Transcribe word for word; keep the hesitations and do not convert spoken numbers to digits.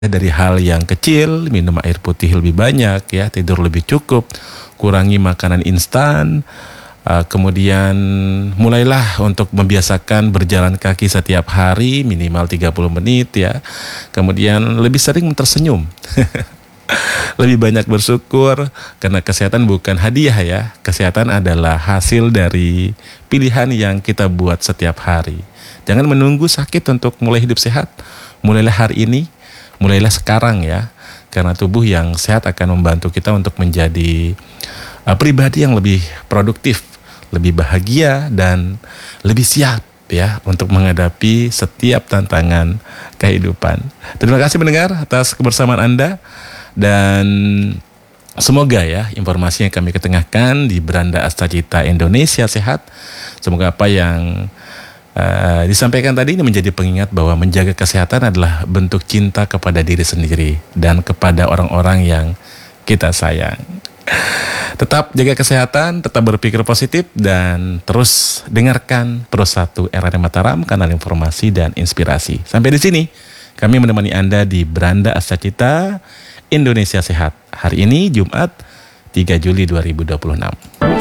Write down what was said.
dari hal yang kecil, minum air putih lebih banyak ya, tidur lebih cukup, kurangi makanan instan, uh, kemudian mulailah untuk membiasakan berjalan kaki setiap hari minimal tiga puluh menit ya. Kemudian lebih sering tersenyum. Lebih banyak bersyukur karena kesehatan bukan hadiah ya. Kesehatan adalah hasil dari pilihan yang kita buat setiap hari. Jangan menunggu sakit untuk mulai hidup sehat. Mulailah hari ini. Mulailah sekarang ya, karena tubuh yang sehat akan membantu kita untuk menjadi uh, pribadi yang lebih produktif, lebih bahagia, dan lebih siap ya untuk menghadapi setiap tantangan kehidupan. Terima kasih mendengar atas kebersamaan Anda, dan semoga ya informasi yang kami ketengahkan di Beranda Astagita Indonesia Sehat, semoga apa yang Uh, disampaikan tadi ini menjadi pengingat bahwa menjaga kesehatan adalah bentuk cinta kepada diri sendiri dan kepada orang-orang yang kita sayang. Tetap jaga kesehatan, tetap berpikir positif, dan terus dengarkan Pro satu R R M Mataram, kanal informasi dan inspirasi. Sampai di sini kami menemani Anda di Beranda Astagita Indonesia Sehat. Hari ini Jumat tiga Juli dua ribu dua puluh enam.